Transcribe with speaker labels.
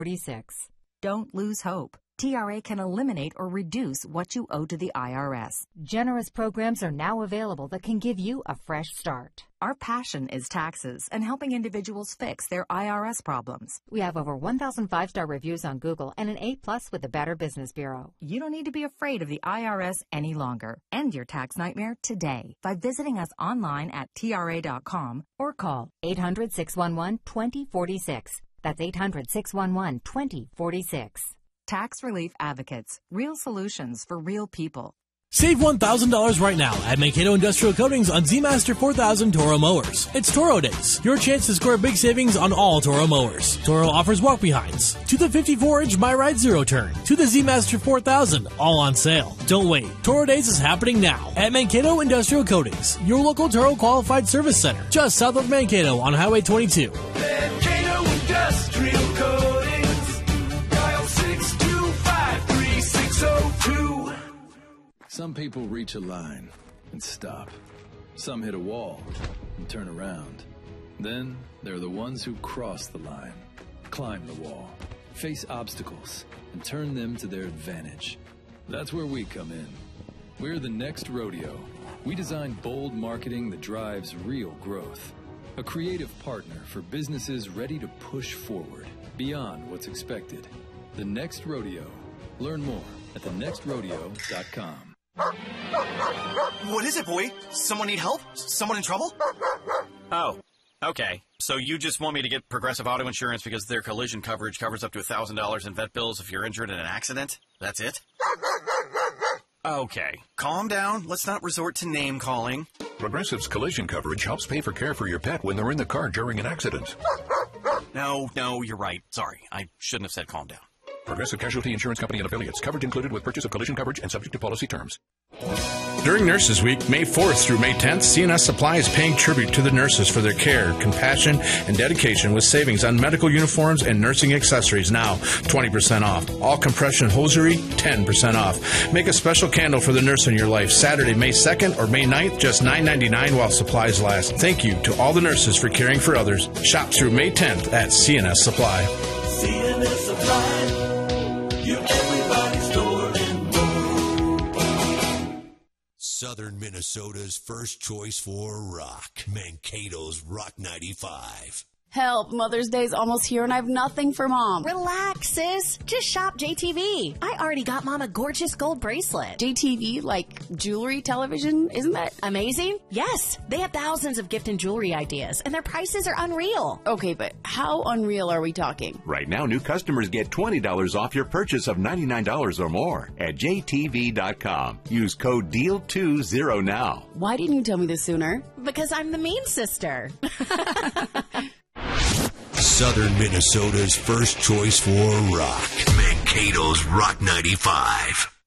Speaker 1: 46.
Speaker 2: Don't lose hope. TRA can eliminate or reduce what you owe to the IRS.
Speaker 1: Generous programs are now available that can give you a fresh start.
Speaker 2: Our passion is taxes and helping individuals fix their IRS problems.
Speaker 1: We have over 1,000 5-star reviews on Google and an A+ with the Better Business Bureau.
Speaker 2: You don't need to be afraid of the IRS any longer. End your tax nightmare today by visiting us online at TRA.com or call
Speaker 1: 800-611-2046. That's 800-611-2046.
Speaker 2: Tax Relief Advocates. Real solutions for real people.
Speaker 3: Save $1,000 right now at Mankato Industrial Coatings on Z-Master 4000 Toro mowers. It's Toro Days. Your chance to score big savings on all Toro mowers. Toro offers walk-behinds, to the 54-inch MyRide Zero Turn, to the Z-Master 4000, all on sale. Don't wait. Toro Days is happening now at Mankato Industrial Coatings, your local Toro qualified service center, just south of Mankato on Highway 22.
Speaker 4: Mankato Industrial Coatings, dial 625-3602.
Speaker 5: Some people reach a line and stop. Some hit a wall and turn around. Then there are the ones who cross the line, climb the wall, face obstacles, and turn them to their advantage. That's where we come in. We're the Next Rodeo. We design bold marketing that drives real growth. A creative partner for businesses ready to push forward beyond what's expected. The Next Rodeo. Learn more at thenextrodeo.com.
Speaker 6: What is it, boy? Someone need help? Someone in trouble?
Speaker 7: Oh, okay. So you just want me to get Progressive Auto Insurance because their collision coverage covers up to $1,000 in vet bills if you're injured in an accident? That's it? Okay. Calm down. Let's not resort to name calling.
Speaker 8: Progressive's collision coverage helps pay for care for your pet when they're in the car during an accident.
Speaker 7: No, you're right. Sorry. I shouldn't have said calm down.
Speaker 8: Progressive Casualty Insurance Company and Affiliates. Coverage included with purchase of collision coverage and subject to policy terms.
Speaker 9: During Nurses Week, May 4th through May 10th, CNS Supply is paying tribute to the nurses for their care, compassion, and dedication with savings on medical uniforms and nursing accessories now 20% off. All compression hosiery, 10% off. Make a special candle for the nurse in your life Saturday, May 2nd or May 9th, just $9.99 while supplies last. Thank you to all the nurses for caring for others. Shop through May 10th at CNS Supply.
Speaker 4: CNS Supply, your everybody store and more.
Speaker 10: Southern Minnesota's first choice for rock. Mankato's Rock 95.
Speaker 11: Help, Mother's Day's almost here and I have nothing for Mom. Relax, sis. Just shop JTV. I already got Mom a gorgeous gold bracelet. JTV, like jewelry, television, isn't that amazing? Yes, they have thousands of gift and jewelry ideas and their prices are unreal. Okay, but how unreal are we talking?
Speaker 12: Right now, new customers get $20 off your purchase of $99 or more at JTV.com. Use code DEAL20 now.
Speaker 11: Why didn't you tell me this sooner? Because I'm the mean sister.
Speaker 10: Southern Minnesota's first choice for rock. Mankato's Rock 95.